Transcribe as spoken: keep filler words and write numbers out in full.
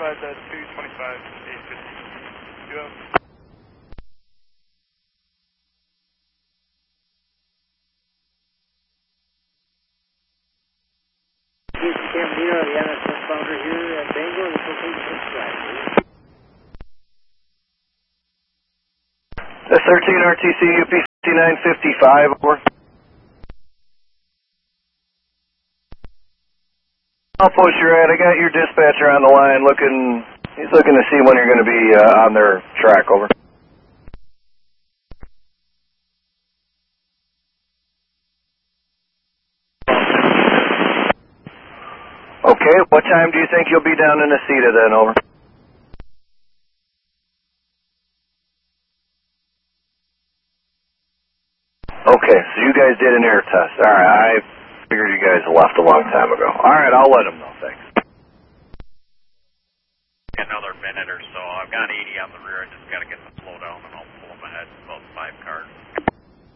five to two twenty-five, eight fifty. Two oh. Houston Caminito, the N S S founder here at Bangor, the location flag, please. The thirteen R T C U P nine fifty-five, over. Outpost you're at, I got your dispatcher on the line looking, he's looking to see when you're going to be uh, on their track, over. Okay, what time do you think you'll be down in Necedah then, over? Okay, so you guys did an air test. Alright, I figured you guys left a long time ago. Alright, I'll let them know, thanks. Another minute or so. I've got eighty on the rear, I just got to get some